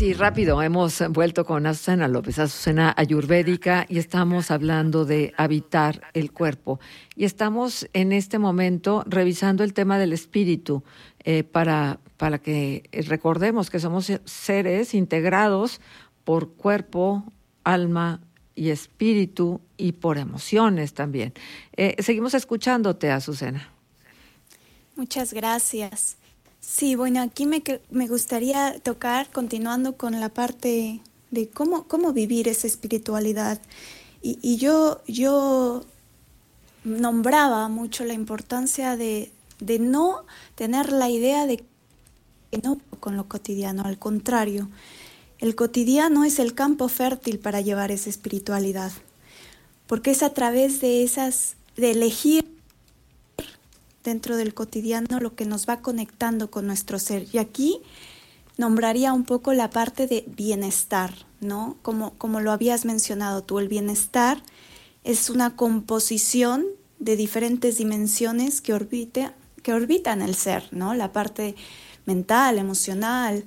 Sí, rápido, hemos vuelto con Azucena López, Azucena Ayurvédica, y estamos hablando de habitar el cuerpo. Y estamos en este momento revisando el tema del espíritu, para que recordemos que somos seres integrados por cuerpo, alma y espíritu, y por emociones también. Seguimos escuchándote, Azucena. Muchas gracias. Sí, bueno, aquí me gustaría tocar, continuando con la parte de cómo vivir esa espiritualidad. Y yo nombraba mucho la importancia de no tener la idea de que no con lo cotidiano, al contrario, el cotidiano es el campo fértil para llevar esa espiritualidad, porque es a través de elegir dentro del cotidiano lo que nos va conectando con nuestro ser. Y aquí nombraría un poco la parte de bienestar, ¿no? Como lo habías mencionado tú, el bienestar es una composición de diferentes dimensiones que orbitan el ser, ¿no? La parte mental, emocional,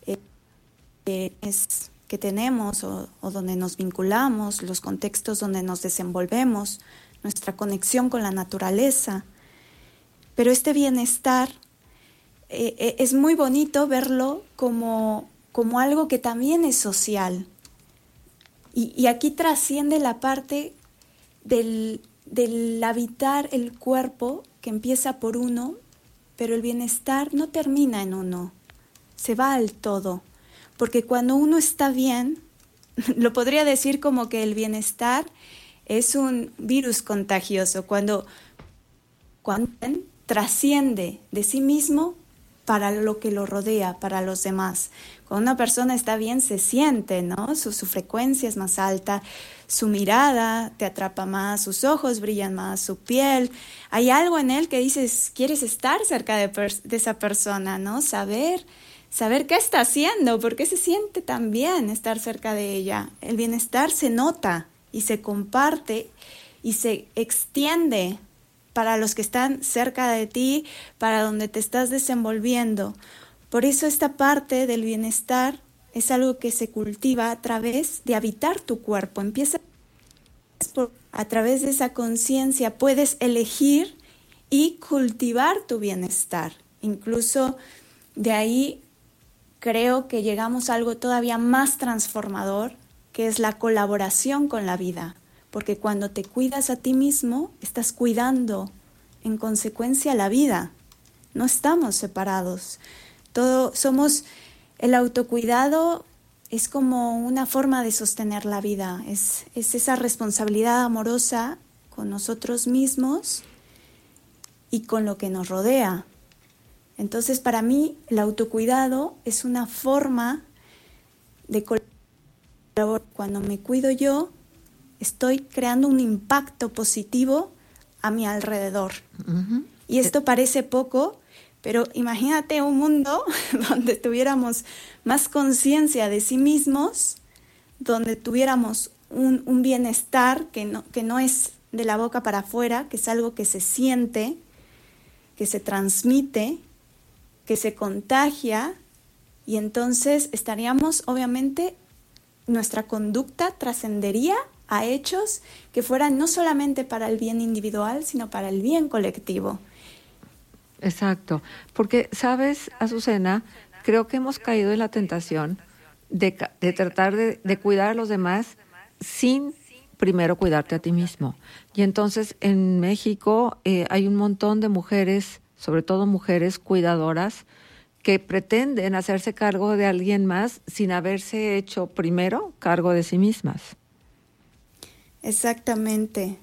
es que tenemos o donde nos vinculamos, los contextos donde nos desenvolvemos, nuestra conexión con la naturaleza. Pero este bienestar es muy bonito verlo como algo que también es social. Y aquí trasciende la parte del habitar el cuerpo, que empieza por uno, pero el bienestar no termina en uno, se va al todo. Porque cuando uno está bien, lo podría decir como que el bienestar es un virus contagioso, cuando trasciende de sí mismo para lo que lo rodea, para los demás. Cuando una persona está bien, se siente, ¿no? Su frecuencia es más alta, su mirada te atrapa más, sus ojos brillan más, su piel. Hay algo en él que dices, quieres estar cerca de esa persona, ¿no? Saber qué está haciendo, por qué se siente tan bien estar cerca de ella. El bienestar se nota y se comparte y se extiende para los que están cerca de ti, para donde te estás desenvolviendo. Por eso esta parte del bienestar es algo que se cultiva a través de habitar tu cuerpo. Empieza a través de esa conciencia, puedes elegir y cultivar tu bienestar. Incluso de ahí creo que llegamos a algo todavía más transformador, que es la colaboración con la vida. Porque cuando te cuidas a ti mismo, estás cuidando en consecuencia la vida. No estamos separados. El autocuidado es como una forma de sostener la vida. Es esa responsabilidad amorosa con nosotros mismos y con lo que nos rodea. Entonces, para mí, el autocuidado es una forma de colaborar. Cuando me cuido yo, estoy creando un impacto positivo a mi alrededor. Uh-huh. Y esto parece poco, pero imagínate un mundo donde tuviéramos más conciencia de sí mismos, donde tuviéramos un bienestar que no es de la boca para afuera, que es algo que se siente, que se transmite, que se contagia, y entonces estaríamos, obviamente, nuestra conducta trascendería a hechos que fueran no solamente para el bien individual, sino para el bien colectivo. Exacto, porque, ¿sabes, Azucena? Creo que hemos caído en la tentación de tratar de cuidar a los demás sin primero cuidarte a ti mismo. Y entonces en México hay un montón de mujeres, sobre todo mujeres cuidadoras, que pretenden hacerse cargo de alguien más sin haberse hecho primero cargo de sí mismas. Exactamente.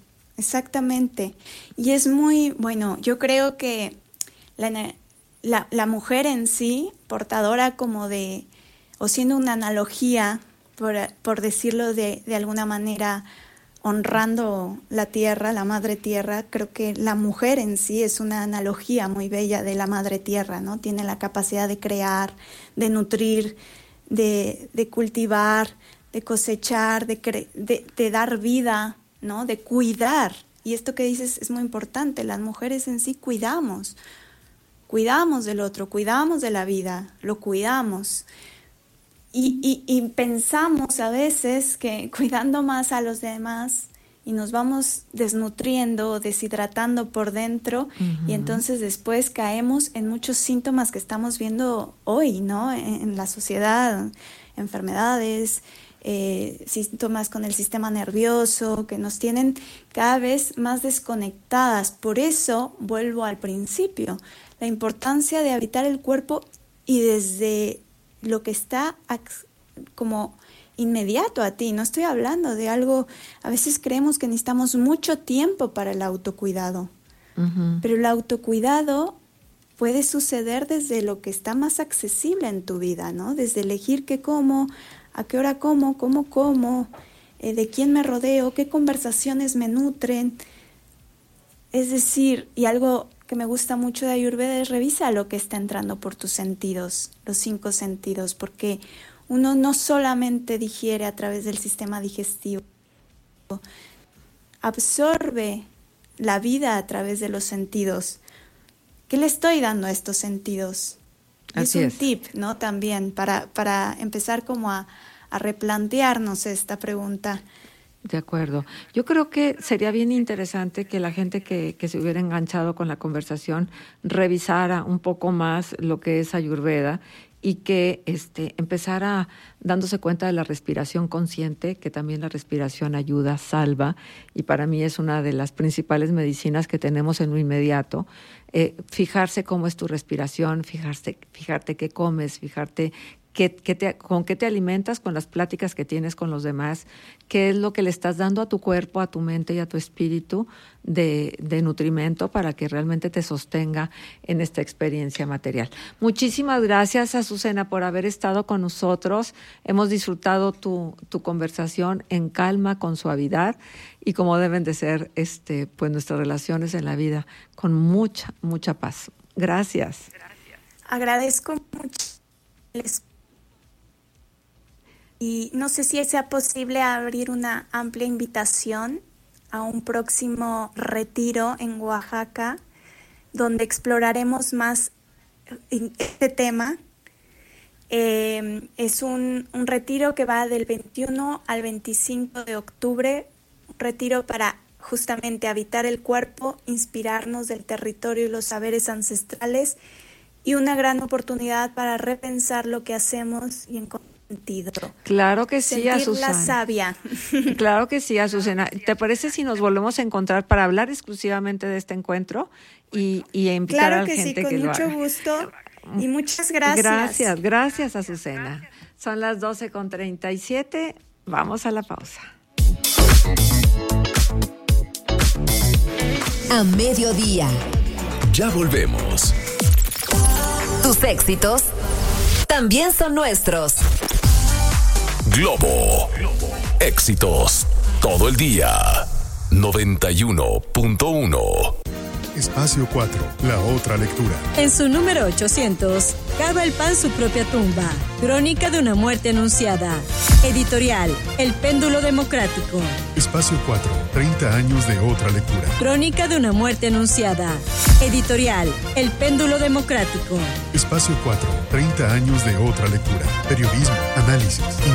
Y es muy, bueno, yo creo que la mujer en sí, portadora como de, o siendo una analogía, por decirlo de alguna manera, honrando la tierra, la madre tierra, creo que la mujer en sí es una analogía muy bella de la madre tierra, ¿no? Tiene la capacidad de crear, de nutrir, de cultivar, de cosechar, de dar vida, ¿no? De cuidar. Y esto que dices es muy importante. Las mujeres en sí cuidamos del otro, cuidamos de la vida, lo cuidamos. Y pensamos a veces que cuidando más a los demás y nos vamos desnutriendo o deshidratando por dentro, y entonces después caemos en muchos síntomas que estamos viendo hoy, ¿no? En la sociedad, enfermedades, síntomas con el sistema nervioso que nos tienen cada vez más desconectadas. Por eso vuelvo al principio, la importancia de habitar el cuerpo y desde lo que está como inmediato a ti. No estoy hablando de algo, a veces creemos que necesitamos mucho tiempo para el autocuidado, pero el autocuidado puede suceder desde lo que está más accesible en tu vida, ¿no? Desde elegir qué como, a qué hora como, de quién me rodeo, qué conversaciones me nutren. Es decir, y algo que me gusta mucho de Ayurveda es revisa lo que está entrando por tus sentidos, los 5 sentidos, porque uno no solamente digiere a través del sistema digestivo, absorbe la vida a través de los sentidos. ¿Qué le estoy dando a estos sentidos? Es un tip, ¿no? También para empezar como a replantearnos esta pregunta. De acuerdo. Yo creo que sería bien interesante que la gente que se hubiera enganchado con la conversación revisara un poco más lo que es Ayurveda y que empezara dándose cuenta de la respiración consciente, que también la respiración ayuda, salva, y para mí es una de las principales medicinas que tenemos en lo inmediato. Fijarse cómo es tu respiración, fijarte qué comes, fijarte con qué te alimentas, con las pláticas que tienes con los demás, qué es lo que le estás dando a tu cuerpo, a tu mente y a tu espíritu de nutrimento para que realmente te sostenga en esta experiencia material. Muchísimas gracias, Azucena, por haber estado con nosotros. Hemos disfrutado tu conversación en calma, con suavidad y como deben de ser pues nuestras relaciones en la vida, con mucha, mucha paz. Gracias. Agradezco mucho y no sé si sea posible abrir una amplia invitación a un próximo retiro en Oaxaca, donde exploraremos más este tema. Es un retiro que va del 21 al 25 de octubre, un retiro para justamente habitar el cuerpo, inspirarnos del territorio y los saberes ancestrales, y una gran oportunidad para repensar lo que hacemos y encontrar sentido. Claro que sí, Azucena. Sentirla sabia. Claro que sí, Azucena. ¿Te parece si nos volvemos a encontrar para hablar exclusivamente de este encuentro y invitar a la gente que lo haga? Claro que sí, con mucho gusto y muchas gracias. Gracias, Azucena. Son las 12:37. Vamos a la pausa. A mediodía. Ya volvemos. Tus éxitos también son nuestros. Globo. Éxitos todo el día. 91.1. Espacio 4, la otra lectura. En su número 800, cava el pan su propia tumba. Crónica de una muerte anunciada. Editorial, El Péndulo Democrático. Espacio 4, 30 años de otra lectura. Crónica de una muerte anunciada. Editorial, El Péndulo Democrático. Espacio 4, 30 años de otra lectura. Periodismo, análisis,